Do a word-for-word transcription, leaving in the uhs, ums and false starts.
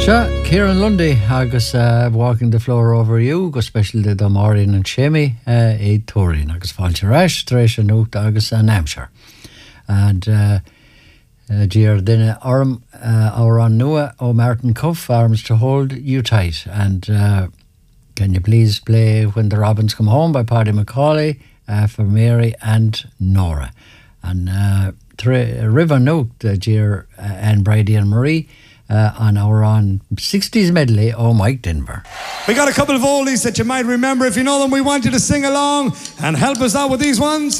Sure, Kieran Lundy agus uh, walking the floor over you go special de Maureen and Shemi uh, e Turin agus fáilte reis treis an nucht agus an Amshire and uh, uh, Gier dinne arm uh, our on nua o Martin Cuff arms to hold you tight and uh, can you please play When the Robins Come Home by Paddy McCauley uh, for Mary and Nora and uh, River Note uh, Gier uh, and Brady and Marie Uh, on our on sixties medley, oh Mike Denver. We got a couple of oldies that you might remember. If you know them, we want you to sing along and help us out with these ones.